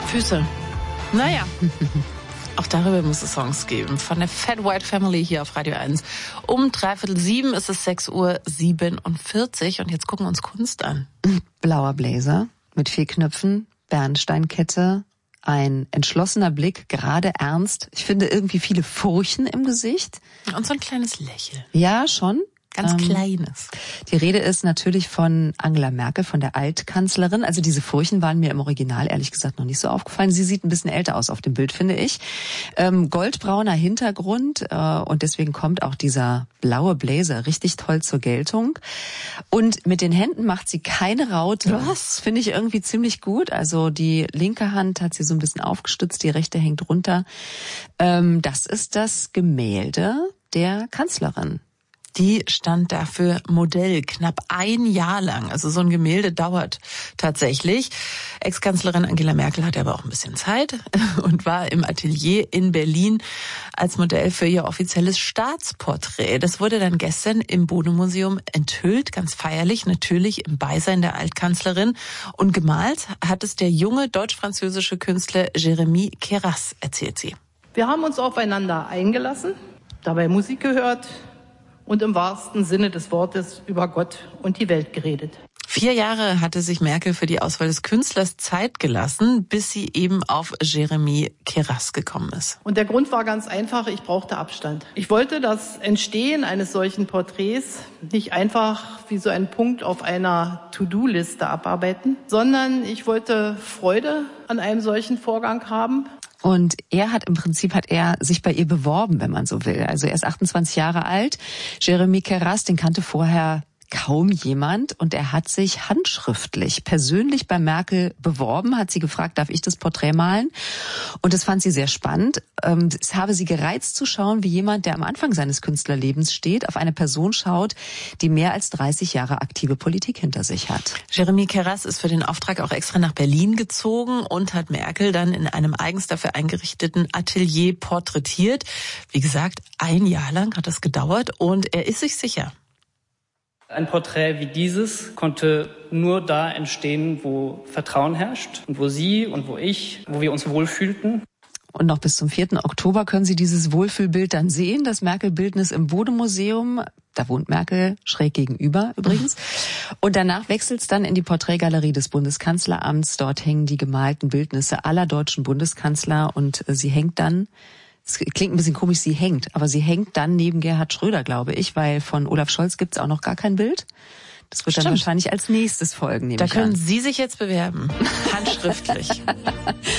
Füße. Naja. Auch darüber muss es Songs geben. Von der Fat White Family hier auf Radio 1. Um 6:45 ist es 6:47 Uhr. Und jetzt gucken wir uns Kunst an. Blauer Blazer mit 4 Knöpfen, Bernsteinkette, ein entschlossener Blick, gerade ernst. Ich finde irgendwie viele Furchen im Gesicht. Und so ein kleines Lächeln. Ja, schon. Ganz kleines. Die Rede ist natürlich von Angela Merkel, von der Altkanzlerin. Also diese Furchen waren mir im Original ehrlich gesagt noch nicht so aufgefallen. Sie sieht ein bisschen älter aus auf dem Bild, finde ich. Goldbrauner Hintergrund und deswegen kommt auch dieser blaue Blazer richtig toll zur Geltung. Und mit den Händen macht sie keine Raute. Das finde ich irgendwie ziemlich gut. Also die linke Hand hat sie so ein bisschen aufgestützt, die rechte hängt runter. Das ist das Gemälde der Kanzlerin. Die stand dafür Modell knapp 1 Jahr lang. Also so ein Gemälde dauert tatsächlich. Ex-Kanzlerin Angela Merkel hatte aber auch ein bisschen Zeit und war im Atelier in Berlin als Modell für ihr offizielles Staatsporträt. Das wurde dann gestern im Bode-Museum enthüllt, ganz feierlich, natürlich im Beisein der Altkanzlerin. Und gemalt hat es der junge deutsch-französische Künstler Jérémy Queyras, erzählt sie. Wir haben uns aufeinander eingelassen, dabei Musik gehört und im wahrsten Sinne des Wortes über Gott und die Welt geredet. 4 Jahre hatte sich Merkel für die Auswahl des Künstlers Zeit gelassen, bis sie eben auf Jérémy Queyras gekommen ist. Und der Grund war ganz einfach, ich brauchte Abstand. Ich wollte das Entstehen eines solchen Porträts nicht einfach wie so ein Punkt auf einer To-Do-Liste abarbeiten, sondern ich wollte Freude an einem solchen Vorgang haben. Und er hat sich bei ihr beworben, wenn man so will. Also er ist 28 Jahre alt. Jérémy Queyras, den kannte vorher kaum jemand und er hat sich handschriftlich persönlich bei Merkel beworben, hat sie gefragt, darf ich das Porträt malen? Und das fand sie sehr spannend. Es habe sie gereizt zu schauen, wie jemand, der am Anfang seines Künstlerlebens steht, auf eine Person schaut, die mehr als 30 Jahre aktive Politik hinter sich hat. Jérémy Queyras ist für den Auftrag auch extra nach Berlin gezogen und hat Merkel dann in einem eigens dafür eingerichteten Atelier porträtiert. Wie gesagt, 1 Jahr lang hat das gedauert und er ist sich sicher. Ein Porträt wie dieses konnte nur da entstehen, wo Vertrauen herrscht und wo Sie und wo wir uns wohlfühlten. Und noch bis zum 4. Oktober können Sie dieses Wohlfühlbild dann sehen, das Merkel-Bildnis im Bode-Museum. Da wohnt Merkel schräg gegenüber übrigens. Und danach wechselt es dann in die Porträtgalerie des Bundeskanzleramts. Dort hängen die gemalten Bildnisse aller deutschen Bundeskanzler und sie hängt dann, es klingt ein bisschen komisch, sie hängt dann neben Gerhard Schröder, glaube ich, weil von Olaf Scholz gibt es auch noch gar kein Bild. Das wird dann wahrscheinlich als nächstes folgen, nehme ich an. Da können Sie sich jetzt bewerben. Handschriftlich.